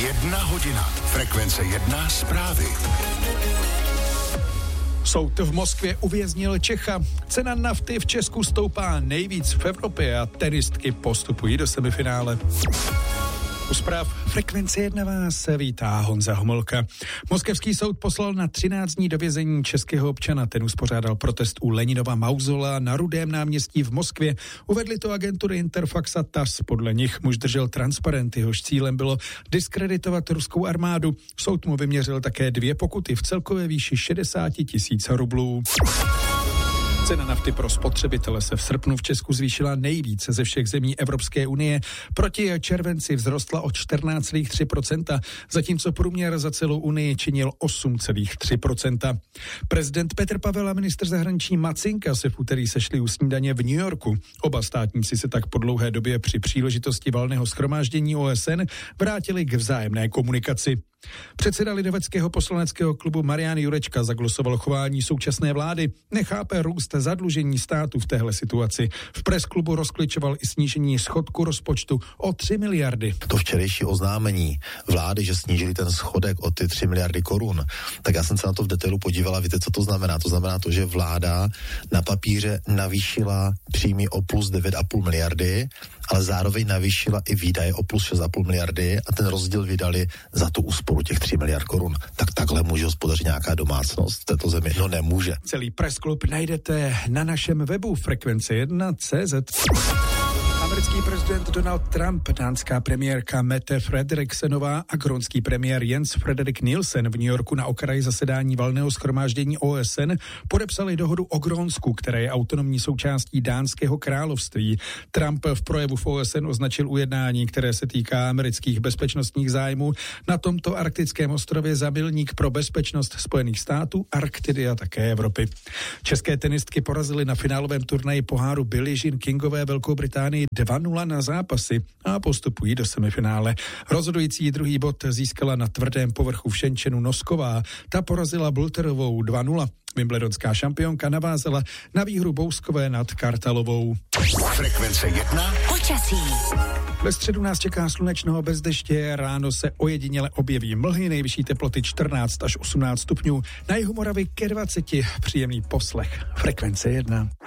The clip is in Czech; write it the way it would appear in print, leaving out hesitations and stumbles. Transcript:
1 hodina. Frekvence 1 zprávy. Soud v Moskvě uvěznil Čecha. Cena nafty v Česku stoupá nejvíc v Evropě a tenistky postupují do semifinále. U zpráv Frekvence 1 vás vítá Honza Homolka. Moskevský soud poslal na 13 dní do vězení českého občana. Ten uspořádal protest u Leninova mauzola na Rudém náměstí v Moskvě. Uvedli to agentury Interfax a TASS. Podle nich muž držel transparent, jehož cílem bylo diskreditovat ruskou armádu. Soud mu vyměřil také 2 pokuty v celkové výši 60 000 rublů. Cena nafty pro spotřebitele se v srpnu v Česku zvýšila nejvíce ze všech zemí Evropské unie. Proti červenci vzrostla o 14,3%, zatímco průměr za celou unii činil 8,3%. Prezident Petr Pavel a ministr zahraničí Macinka se v úterý sešli u snídaně v New Yorku. Oba státníci se tak po dlouhé době při příležitosti valného shromáždění OSN vrátili k vzájemné komunikaci. Předseda lidoveckého poslaneckého klubu Marian Jurečka zaglosoval chování současné vlády. Nechápe růst zadlužení státu v téhle situaci. V presklubu rozkličoval i snížení schodku rozpočtu o 3 miliardy. To včerejší oznámení vlády, že snížili ten schodek o ty 3 miliardy korun, tak já jsem se na to v detailu podívala. Víte, co to znamená? To znamená to, že vláda na papíře navýšila příjmy o plus 9,5 miliardy, ale zároveň navýšila i výdaje o plus 6,5 miliardy a ten rozdíl vydali za tu úsporu těch 3 miliard korun. Tak takhle může hospodařit nějaká domácnost v této zemi? No nemůže. Celý pressklub najdete na našem webu frekvence1.cz. Americký prezident Donald Trump, dánská premiérka Mette Frederiksenová a grónský premiér Jens Frederik Nielsen v New Yorku na okraji zasedání valného shromáždění OSN podepsali dohodu o Grónsku, která je autonomní součástí dánského království. Trump v projevu v OSN označil ujednání, které se týká amerických bezpečnostních zájmů na tomto arktickém ostrově za milník pro bezpečnost Spojených států, Arktidy a také Evropy. České tenistky porazily na finálovém turnaji poháru Billie Jean Kingové Velkou Británii 2-0 na zápasy a postupují do semifinále. Rozhodující druhý bod získala na tvrdém povrchu v Šenčenu Nosková. Ta porazila Bulterovou 2-0. Wimbledonská šampionka navázala na výhru Bouskové nad Kartalovou. Frekvence 1. Počasí. Ve středu nás čeká slunečno bez deště, ráno se ojediněle objeví mlhy, nejvyšší teploty 14 až 18 stupňů, na jihu Moravy ke 20, příjemný poslech. Frekvence 1.